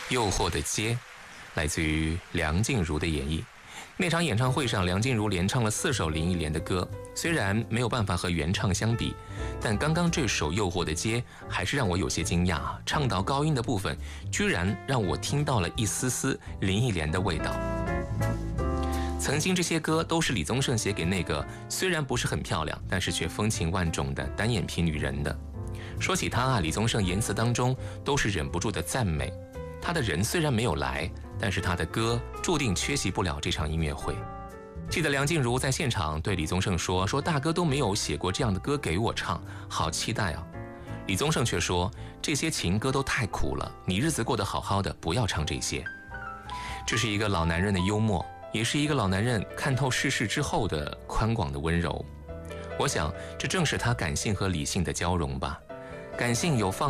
诱惑的街，来自于梁静茹的演绎。那场演唱会上，梁静茹连唱了4首林忆莲的歌，虽然没有办法和原唱相比，但刚刚这首《诱惑的街》还是让我有些惊讶，唱到高音的部分，居然让我听到了一丝丝林忆莲的味道。曾经这些歌都是李宗盛写给那个虽然不是很漂亮，但是却风情万种的单眼皮女人的。说起她啊，李宗盛言辞当中都是忍不住的赞美。他的人虽然没有来，但是他的歌注定缺席不了这场音乐会。记得梁静茹在现场对李宗盛说大哥都没有写过这样的歌给我唱，好期待啊。李宗盛却说，这些情歌都太苦了，你日子过得好好的，不要唱这些。这是一个老男人的幽默，也是一个老男人看透世事之后的宽广的温柔。我想这正是他感性和理性的交融吧。感性有放